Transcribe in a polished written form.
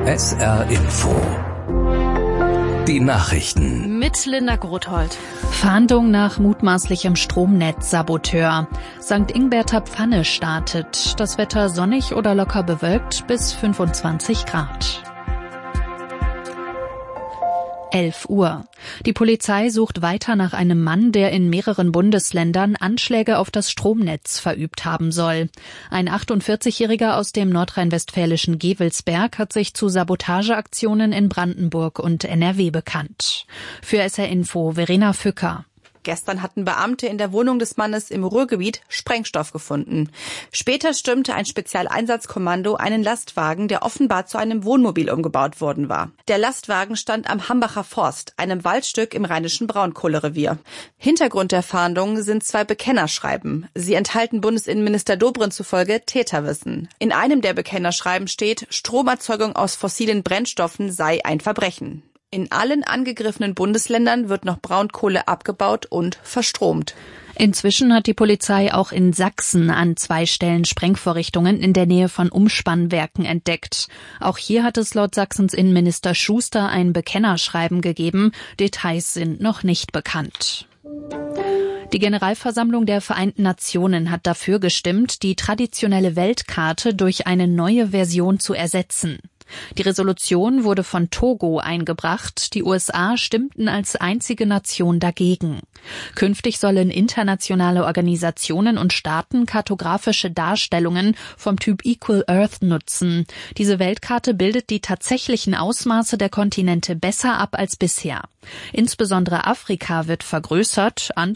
SR Info. Die Nachrichten. Mit Linda Grothold. Fahndung nach mutmaßlichem Stromnetzsaboteur. St. Ingberter Pfanne startet. Das Wetter sonnig oder locker bewölkt bis 25 Grad. 11 Uhr. Die Polizei sucht weiter nach einem Mann, der in mehreren Bundesländern Anschläge auf das Stromnetz verübt haben soll. Ein 48-Jähriger aus dem nordrhein-westfälischen Gevelsberg hat sich zu Sabotageaktionen in Brandenburg und NRW bekannt. Für SR Info Verena Fücker. Gestern hatten Beamte in der Wohnung des Mannes im Ruhrgebiet Sprengstoff gefunden. Später stürmte ein Spezialeinsatzkommando einen Lastwagen, der offenbar zu einem Wohnmobil umgebaut worden war. Der Lastwagen stand am Hambacher Forst, einem Waldstück im rheinischen Braunkohlerevier. Hintergrund der Fahndung sind 2 Bekennerschreiben. Sie enthalten Bundesinnenminister Dobrindt zufolge Täterwissen. In einem der Bekennerschreiben steht, Stromerzeugung aus fossilen Brennstoffen sei ein Verbrechen. In allen angegriffenen Bundesländern wird noch Braunkohle abgebaut und verstromt. Inzwischen hat die Polizei auch in Sachsen an 2 Stellen Sprengvorrichtungen in der Nähe von Umspannwerken entdeckt. Auch hier hat es laut Sachsens Innenminister Schuster ein Bekennerschreiben gegeben. Details sind noch nicht bekannt. Die Generalversammlung der Vereinten Nationen hat dafür gestimmt, die traditionelle Weltkarte durch eine neue Version zu ersetzen. Die Resolution wurde von Togo eingebracht. Die USA stimmten als einzige Nation dagegen. Künftig sollen internationale Organisationen und Staaten kartografische Darstellungen vom Typ Equal Earth nutzen. Diese Weltkarte bildet die tatsächlichen Ausmaße der Kontinente besser ab als bisher. Insbesondere Afrika wird vergrößert,